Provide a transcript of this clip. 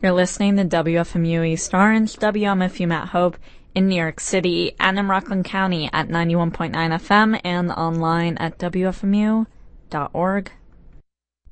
You're listening to WFMU East Orange, WMFU Mount Hope in New York City and in Rockland County at 91.9 FM and online at WFMU.org.